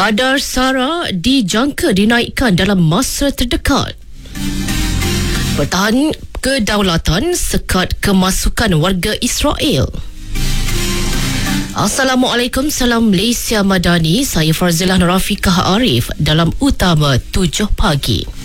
Kadar SARA dijangka dinaikkan dalam masa terdekat. Pertahanan kedaulatan sekat kemasukan warga Israel. Assalamualaikum, salam Malaysia Madani. Saya Farzilah Rafiqah Arif dalam Utama 7 Pagi.